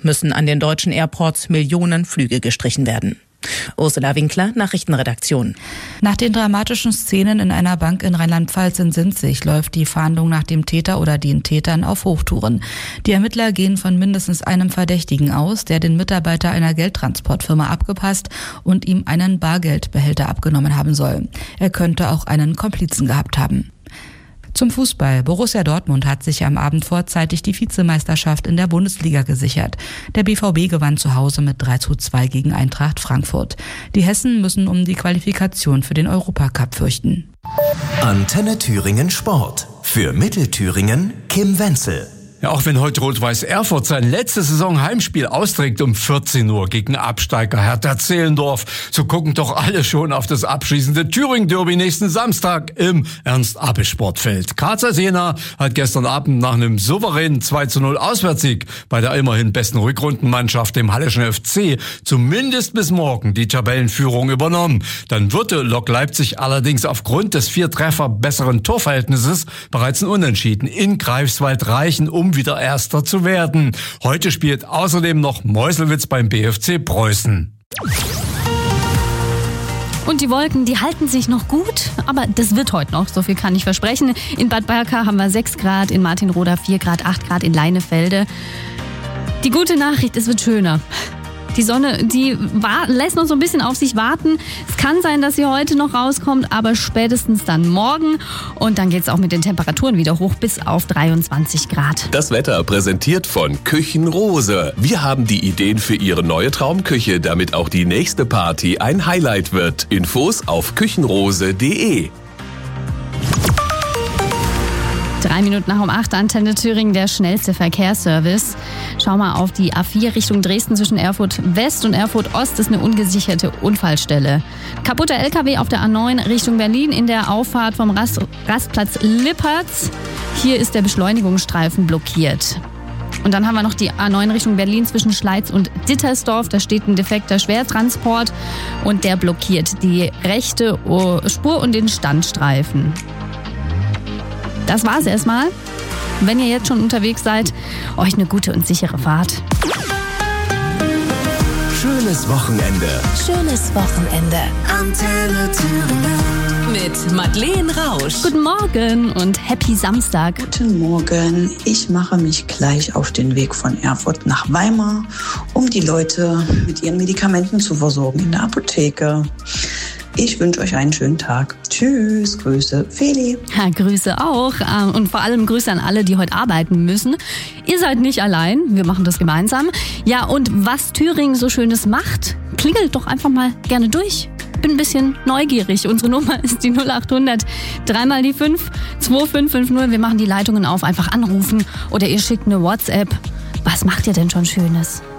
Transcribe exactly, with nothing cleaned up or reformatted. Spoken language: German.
müssen an den deutschen Airports Millionen Flüge gestrichen werden. Ursula Winkler, Nachrichtenredaktion. Nach den dramatischen Szenen in einer Bank in Rheinland-Pfalz in Sinzig läuft die Fahndung nach dem Täter oder den Tätern auf Hochtouren. Die Ermittler gehen von mindestens einem Verdächtigen aus, der den Mitarbeiter einer Geldtransportfirma abgepasst und ihm einen Bargeldbehälter abgenommen haben soll. Er könnte auch einen Komplizen gehabt haben. Zum Fußball. Borussia Dortmund hat sich am Abend vorzeitig die Vizemeisterschaft in der Bundesliga gesichert. Der B V B gewann zu Hause mit drei zu zwei gegen Eintracht Frankfurt. Die Hessen müssen um die Qualifikation für den Europacup fürchten. Antenne Thüringen Sport. Für Mittelthüringen Kim Wenzel. Ja, auch wenn heute Rot-Weiß Erfurt sein letztes Saison-Heimspiel austrägt um vierzehn Uhr gegen Absteiger Hertha Zehlendorf, so gucken doch alle schon auf das abschließende Thüringen-Derby nächsten Samstag im Ernst-Abbe-Sportfeld. Karzer Jena hat gestern Abend nach einem souveränen zwei zu null Auswärtssieg bei der immerhin besten Rückrundenmannschaft, dem Halleschen F C, zumindest bis morgen die Tabellenführung übernommen. Dann würde Lok Leipzig allerdings aufgrund des vier Treffer besseren Torverhältnisses bereits ein Unentschieden in Greifswald reichen, um wieder Erster zu werden. Heute spielt außerdem noch Meuselwitz beim B F C Preußen. Und die Wolken, die halten sich noch gut, aber das wird heute noch, so viel kann ich versprechen. In Bad Berka haben wir sechs Grad, in Martinroda vier Grad, acht Grad in Leinefelde. Die gute Nachricht, es wird schöner. Die Sonne, die war, lässt noch so ein bisschen auf sich warten. Es kann sein, dass sie heute noch rauskommt, aber spätestens dann morgen. Und dann geht es auch mit den Temperaturen wieder hoch bis auf dreiundzwanzig Grad. Das Wetter präsentiert von Küchenrose. Wir haben die Ideen für Ihre neue Traumküche, damit auch die nächste Party ein Highlight wird. Infos auf küchenrose punkt de. Drei Minuten nach um acht, Antenne Thüringen, der schnellste Verkehrsservice. Schau mal auf die A vier Richtung Dresden zwischen Erfurt West und Erfurt Ost. Das ist eine ungesicherte Unfallstelle. Kaputter L K W auf der A neun Richtung Berlin in der Auffahrt vom Rast- Rastplatz Lippertz. Hier ist der Beschleunigungsstreifen blockiert. Und dann haben wir noch die A neun Richtung Berlin zwischen Schleiz und Dittersdorf. Da steht ein defekter Schwertransport und der blockiert die rechte Spur und den Standstreifen. Das war's erstmal. Wenn ihr jetzt schon unterwegs seid, euch eine gute und sichere Fahrt. Schönes Wochenende. Schönes Wochenende. Antenne Thüringen. Mit Madeleine Rausch. Guten Morgen und happy Samstag. Guten Morgen. Ich mache mich gleich auf den Weg von Erfurt nach Weimar, um die Leute mit ihren Medikamenten zu versorgen in der Apotheke. Ich wünsche euch einen schönen Tag. Tschüss, Grüße, Feli. Ja, Grüße auch und vor allem Grüße an alle, die heute arbeiten müssen. Ihr seid nicht allein, wir machen das gemeinsam. Ja, und was Thüringen so Schönes macht, klingelt doch einfach mal gerne durch. Bin ein bisschen neugierig. Unsere Nummer ist die null acht hundert, dreimal die fünf, zwei fünf fünf null. Wir machen die Leitungen auf, einfach anrufen oder ihr schickt eine WhatsApp. Was macht ihr denn schon Schönes?